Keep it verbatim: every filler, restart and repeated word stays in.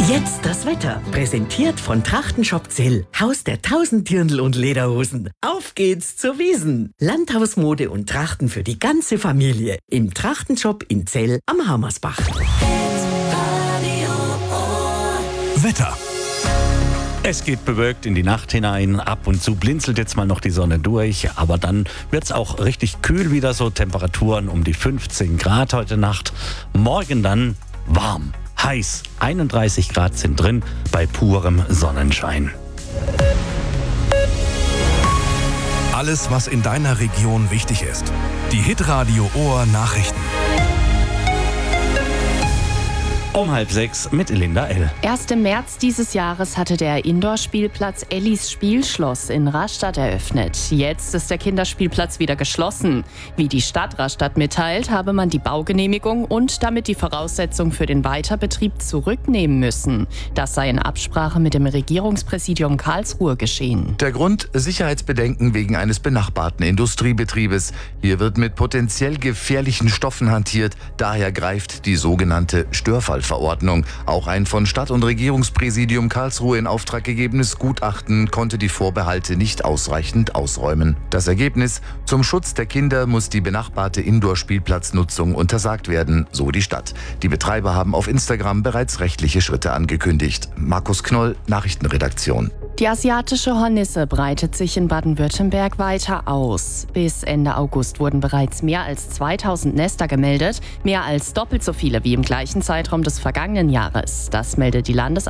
Jetzt das Wetter, präsentiert von Trachtenshop Zell, Haus der tausend Dirndl und Lederhosen. Auf geht's zur Wiesn. Landhausmode und Trachten für die ganze Familie im Trachtenshop in Zell am Hammersbach. Wetter. Es geht bewölkt in die Nacht hinein, ab und zu blinzelt jetzt mal noch die Sonne durch, aber dann wird's auch richtig kühl wieder, so Temperaturen um die fünfzehn Grad heute Nacht. Morgen dann warm, heiß, einunddreißig Grad sind drin bei purem Sonnenschein. Alles, was in deiner Region wichtig ist. Die Hitradio Ohr Nachrichten. Um halb sechs mit Linda L. Erst im März dieses Jahres hatte der Indoor-Spielplatz Ellis Spielschloss in Rastatt eröffnet. Jetzt ist der Kinderspielplatz wieder geschlossen. Wie die Stadt Rastatt mitteilt, habe man die Baugenehmigung und damit die Voraussetzung für den Weiterbetrieb zurücknehmen müssen. Das sei in Absprache mit dem Regierungspräsidium Karlsruhe geschehen. Der Grund: Sicherheitsbedenken wegen eines benachbarten Industriebetriebes. Hier wird mit potenziell gefährlichen Stoffen hantiert. Daher greift die sogenannte Störfallverordnung. Auch ein von Stadt- und Regierungspräsidium Karlsruhe in Auftrag gegebenes Gutachten konnte die Vorbehalte nicht ausreichend ausräumen. Das Ergebnis: Zum Schutz der Kinder muss die benachbarte Indoor-Spielplatznutzung untersagt werden, so die Stadt. Die Betreiber haben auf Instagram bereits rechtliche Schritte angekündigt. Markus Knoll, Nachrichtenredaktion. Die asiatische Hornisse breitet sich in Baden-Württemberg weiter aus. Bis Ende August wurden bereits mehr als zweitausend Nester gemeldet, mehr als doppelt so viele wie im gleichen Zeitraum des vergangenen Jahres. Das meldet die Landes